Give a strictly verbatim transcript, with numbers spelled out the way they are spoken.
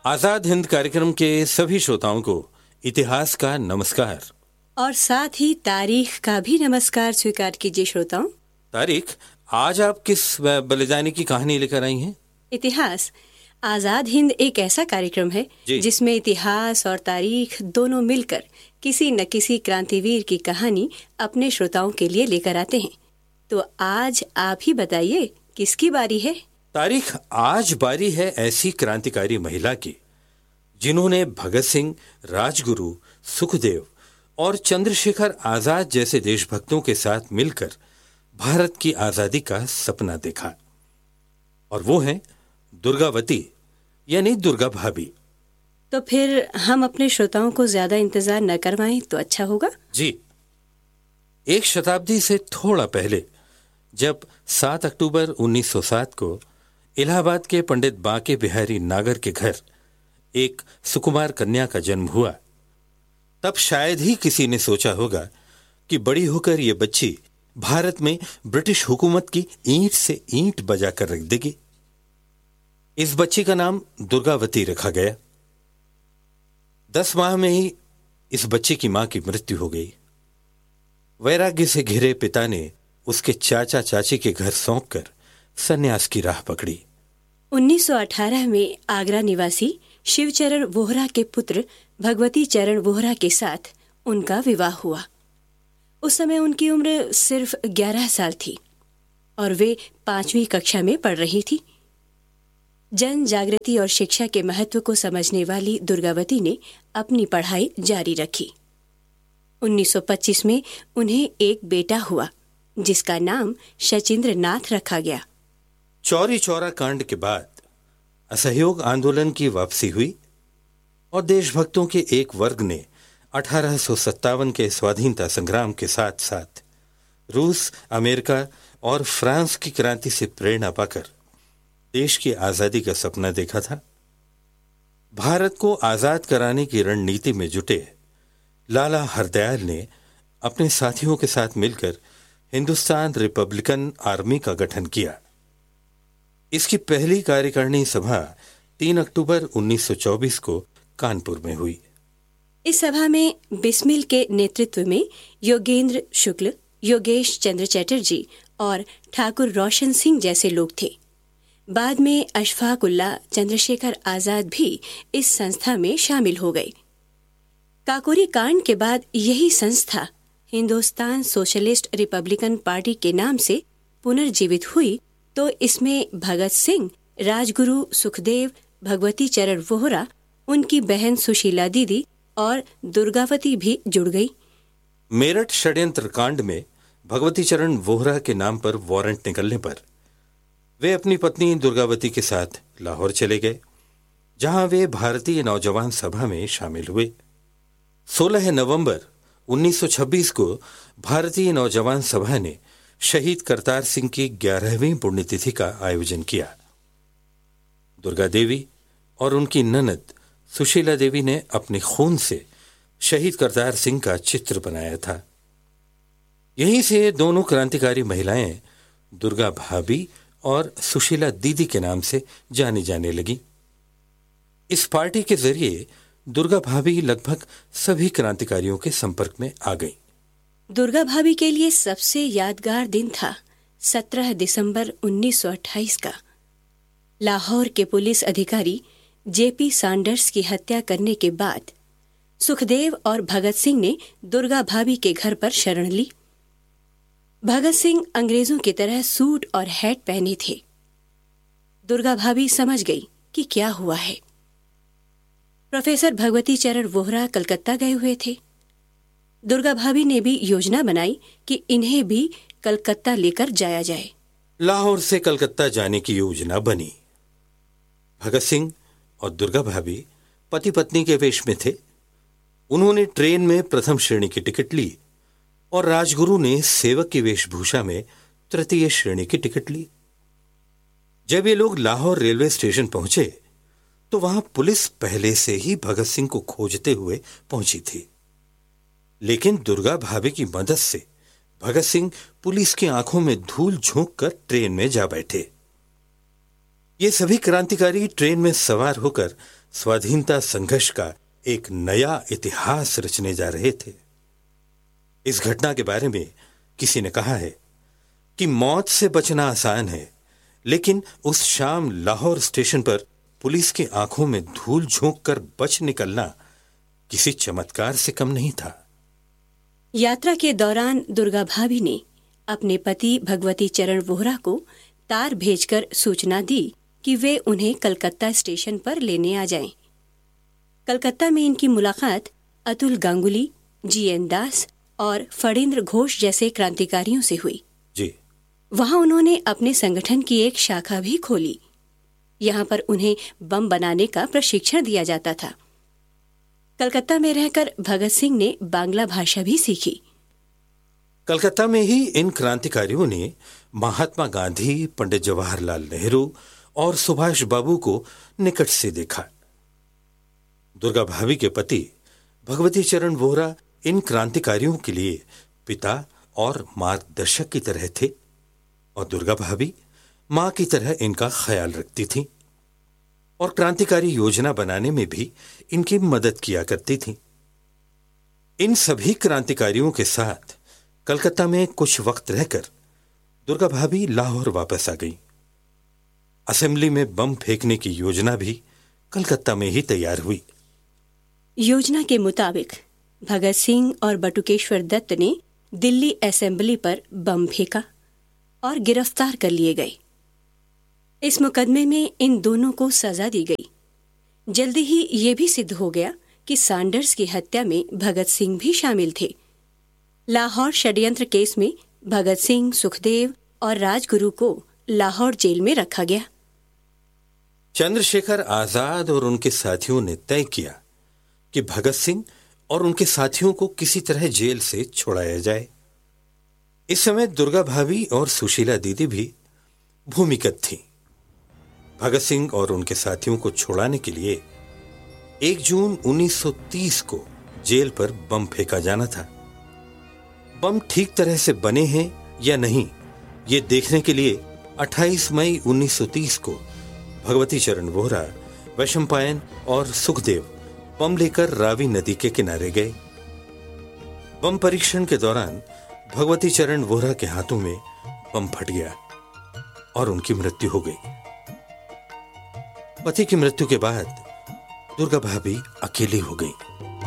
आजाद हिंद कार्यक्रम के सभी श्रोताओं को इतिहास का नमस्कार और साथ ही तारीख का भी नमस्कार स्वीकार कीजिए श्रोताओं। तारीख, आज आप किस बलिदानी की कहानी लेकर आई हैं? इतिहास। आजाद हिंद एक ऐसा कार्यक्रम है जिसमें इतिहास और तारीख दोनों मिलकर किसी न किसी क्रांतिवीर की कहानी अपने श्रोताओं के लिए लेकर आते हैं। तो आज आप ही बताइए किसकी बारी है? तारीख, आज बारी है ऐसी क्रांतिकारी महिला की जिन्होंने भगत सिंह, राजगुरु, सुखदेव और चंद्रशेखर आजाद जैसे देशभक्तों के साथ मिलकर भारत की आजादी का सपना देखा। और वो हैं दुर्गावती यानी दुर्गा भाभी। तो फिर हम अपने श्रोताओं को ज्यादा इंतजार न करवाएं तो अच्छा होगा। जी, एक शताब्दी से थोड़ा पहले जब सात अक्टूबर उन्नीस सौ सात को इलाहाबाद के पंडित बांके बिहारी नागर के घर एक सुकुमार कन्या का जन्म हुआ, तब शायद ही किसी ने सोचा होगा कि बड़ी होकर ये बच्ची भारत में ब्रिटिश हुकूमत की ईंट से ईंट बजा कर रख देगी। इस बच्ची का नाम दुर्गावती रखा गया। दस माह में ही इस बच्चे की मां की मृत्यु हो गई। वैराग्य से घिरे पिता ने उसके चाचा चाची के घर सौंपकर सन्यास की राह पकड़ी। उन्नीस सौ अठारह में आगरा निवासी शिवचरण वोहरा के पुत्र भगवती चरण वोहरा के साथ उनका विवाह हुआ। उस समय उनकी उम्र सिर्फ ग्यारह साल थी और वे पांचवी कक्षा में पढ़ रही थी। जन जागृति और शिक्षा के महत्व को समझने वाली दुर्गावती ने अपनी पढ़ाई जारी रखी। उन्नीस सौ पच्चीस में उन्हें एक बेटा हुआ जिसका नाम शचीन्द्र नाथ रखा गया। चौरी चौरा कांड के बाद असहयोग आंदोलन की वापसी हुई और देशभक्तों के एक वर्ग ने अठारह सौ सत्तावन के स्वाधीनता संग्राम के साथ साथ रूस, अमेरिका और फ्रांस की क्रांति से प्रेरणा पाकर देश की आजादी का सपना देखा था। भारत को आजाद कराने की रणनीति में जुटे लाला हरदयाल ने अपने साथियों के साथ मिलकर हिंदुस्तान रिपब्लिकन आर्मी का गठन किया। इसकी पहली कार्यकारिणी सभा तीन अक्टूबर उन्नीस सौ चौबीस को कानपुर में हुई। इस सभा में बिस्मिल के नेतृत्व में योगेंद्र शुक्ल, योगेश चंद्र चटर्जी और ठाकुर रोशन सिंह जैसे लोग थे। बाद में अशफाक उल्लाह, चंद्रशेखर आजाद भी इस संस्था में शामिल हो गए। काकोरी कांड के बाद यही संस्था हिंदुस्तान सोशलिस्ट रिपब्लिकन पार्टी के नाम से पुनर्जीवित हुई, तो इसमें भगत सिंह, राजगुरु, सुखदेव, भगवती चरण वोहरा, उनकी बहन सुशीला दीदी और दुर्गावती भी जुड़ गई। मेरठ षड्यंत्र कांड में भगवती चरण वोहरा के नाम पर वारंट निकलने पर वे अपनी पत्नी दुर्गावती के साथ लाहौर चले गए, जहां वे भारतीय नौजवान सभा में शामिल हुए। सोलह नवंबर उन्नीस सौ छब्बीस को भारतीय नौजवान सभा ने शहीद करतार सिंह की ग्यारहवीं पुण्यतिथि का आयोजन किया। दुर्गा देवी और उनकी ननद सुशीला देवी ने अपने खून से शहीद करतार सिंह का चित्र बनाया था। यहीं से दोनों क्रांतिकारी महिलाएं दुर्गा भाभी और सुशीला दीदी के नाम से जानी जाने लगी। इस पार्टी के जरिए दुर्गा भाभी लगभग सभी क्रांतिकारियों के संपर्क में आ गई। दुर्गा भाभी के लिए सबसे यादगार दिन था सत्रह दिसंबर उन्नीस सौ अट्ठाईस का। लाहौर के पुलिस अधिकारी जेपी सैंडर्स की हत्या करने के बाद सुखदेव और भगत सिंह ने दुर्गा भाभी के घर पर शरण ली। भगत सिंह अंग्रेजों की तरह सूट और हैट पहने थे। दुर्गा भाभी समझ गई कि क्या हुआ है। प्रोफेसर भगवती चरण वोहरा कलकत्ता गए हुए थे। दुर्गा भाभी ने भी योजना बनाई कि इन्हें भी कलकत्ता लेकर जाया जाए। लाहौर से कलकत्ता जाने की योजना बनी। भगत सिंह और दुर्गा भाभी पति पत्नी के वेश में थे। उन्होंने ट्रेन में प्रथम श्रेणी की टिकट ली और राजगुरु ने सेवक की वेशभूषा में तृतीय श्रेणी की टिकट ली। जब ये लोग लाहौर रेलवे स्टेशन पहुंचे तो वहां पुलिस पहले से ही भगत सिंह को खोजते हुए पहुंची थी, लेकिन दुर्गा भाभी की मदद से भगत सिंह पुलिस की आंखों में धूल झोंक कर ट्रेन में जा बैठे। ये सभी क्रांतिकारी ट्रेन में सवार होकर स्वाधीनता संघर्ष का एक नया इतिहास रचने जा रहे थे। इस घटना के बारे में किसी ने कहा है कि मौत से बचना आसान है, लेकिन उस शाम लाहौर स्टेशन पर पुलिस की आंखों में धूल झोंक कर बच निकलना किसी चमत्कार से कम नहीं था। यात्रा के दौरान दुर्गा भाभी ने अपने पति भगवती चरण वोहरा को तार भेजकर सूचना दी कि वे उन्हें कलकत्ता स्टेशन पर लेने आ जाएं। कलकत्ता में इनकी मुलाकात अतुल गांगुली, जी एन दास और फणींद्र घोष जैसे क्रांतिकारियों से हुई। जी। वहां उन्होंने अपने संगठन की एक शाखा भी खोली। यहाँ पर उन्हें बम बनाने का प्रशिक्षण दिया जाता था। कलकत्ता में रहकर भगत सिंह ने बांग्ला भाषा भी सीखी। कलकत्ता में ही इन क्रांतिकारियों ने महात्मा गांधी, पंडित जवाहरलाल नेहरू और सुभाष बाबू को निकट से देखा। दुर्गा भाभी के पति भगवती चरण वोहरा इन क्रांतिकारियों के लिए पिता और मार्गदर्शक की तरह थे और दुर्गा भाभी मां की तरह इनका ख्याल रखती थीं और क्रांतिकारी योजना बनाने में भी इनकी मदद किया करती थीं। इन सभी क्रांतिकारियों के साथ कलकत्ता में कुछ वक्त रहकर दुर्गा भाभी लाहौर वापस आ गईं। असेंबली में बम फेंकने की योजना भी कलकत्ता में ही तैयार हुई। योजना के मुताबिक भगत सिंह और बटुकेश्वर दत्त ने दिल्ली असेंबली पर बम फेंका और गिरफ्तार कर लिए गए। इस मुकदमे में इन दोनों को सजा दी गई। जल्दी ही ये भी सिद्ध हो गया कि सैंडर्स की हत्या में भगत सिंह भी शामिल थे। लाहौर षड्यंत्र केस में भगत सिंह, सुखदेव और राजगुरु को लाहौर जेल में रखा गया। चंद्रशेखर आजाद और उनके साथियों ने तय किया कि भगत सिंह और उनके साथियों को किसी तरह जेल से छुड़ाया जाए। इस समय दुर्गा भाभी और सुशीला दीदी भी भूमिगत थीं। भगत सिंह और उनके साथियों को छुड़ाने के लिए एक जून उन्नीस सौ तीस को जेल पर बम फेंका जाना था। बम ठीक तरह से बने हैं या नहीं, ये देखने के लिए अट्ठाईस मई उन्नीस सौ तीस को भगवती चरण वोहरा, वैशंपायन और सुखदेव बम लेकर रावी नदी के किनारे गए। बम परीक्षण के दौरान भगवती चरण वोहरा के हाथों में बम फट गया और उनकी मृत्यु हो गई। पति की मृत्यु के बाद दुर्गा भाभी अकेली हो गई।